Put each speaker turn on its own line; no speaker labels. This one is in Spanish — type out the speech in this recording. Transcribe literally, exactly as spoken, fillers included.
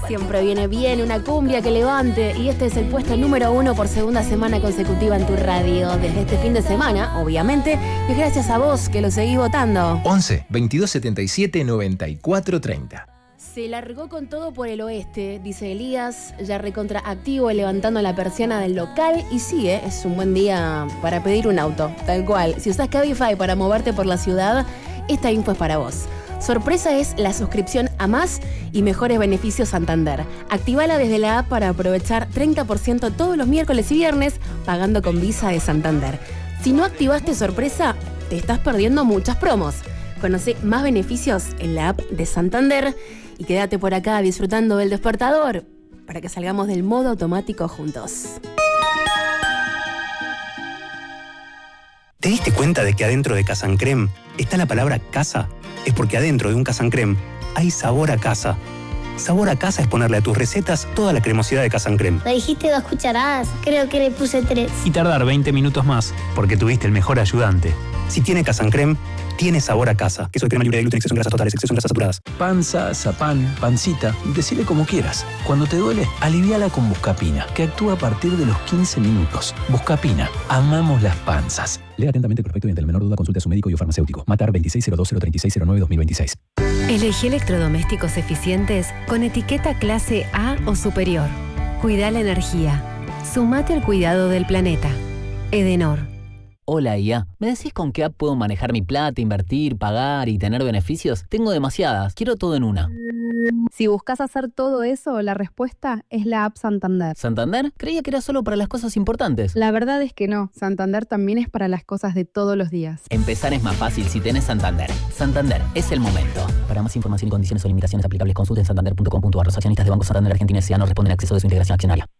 Siempre viene bien una cumbia que levante y este es el puesto número uno por segunda semana consecutiva en tu radio. Desde este fin de semana, obviamente, y gracias a vos que lo seguís votando.
once, veintidós setenta y siete, noventa y cuatro treinta.
Se largó con todo por el oeste, dice Elías, ya recontra activo levantando la persiana del local y sigue, es un buen día para pedir un auto, tal cual. Si usás Cabify para moverte por la ciudad, esta info es para vos. Sorpresa es la suscripción a Más y Mejores Beneficios Santander. Actívala desde la app para aprovechar treinta por ciento todos los miércoles y viernes pagando con Visa de Santander. Si no activaste Sorpresa, te estás perdiendo muchas promos. Conoce más beneficios en la app de Santander y quédate por acá disfrutando del despertador para que salgamos del modo automático juntos.
¿Te diste cuenta de que adentro de Casa Creme está la palabra casa? Es porque adentro de un Casa Creme hay sabor a casa. Sabor a casa es ponerle a tus recetas toda la cremosidad de Casa Creme.
Me dijiste dos cucharadas, creo que le puse tres.
Y tardar veinte minutos más, porque tuviste el mejor ayudante.
Si tiene Casa Creme, tiene sabor a casa. Queso de crema libre de gluten, exceso en grasas totales, exceso en grasas saturadas.
Panza, zapán, pancita, decile como quieras. Cuando te duele, aliviala con Buscapina, que actúa a partir de los quince minutos. Buscapina, amamos las panzas. Lea atentamente el prospecto y ante la menor duda consulte a su médico y o farmacéutico. Matar veintiséis cero dos cero treinta y seis cero nueve dos mil veintiséis.
Elegí electrodomésticos eficientes con etiqueta clase A o superior. Cuida la energía. Sumate al cuidado del planeta. Edenor.
Hola I A, ¿me decís con qué app puedo manejar mi plata, invertir, pagar y tener beneficios? Tengo demasiadas, quiero todo en una.
Si buscas hacer todo eso, la respuesta es la app Santander.
¿Santander? Creía que era solo para las cosas importantes.
La verdad es que no, Santander también es para las cosas de todos los días.
Empezar es más fácil si tenés Santander. Santander, es el momento. Para más información y condiciones o limitaciones aplicables, consulten santander punto com punto a r. Los accionistas de Banco Santander Argentina S A no responden a acceso de su integración accionaria.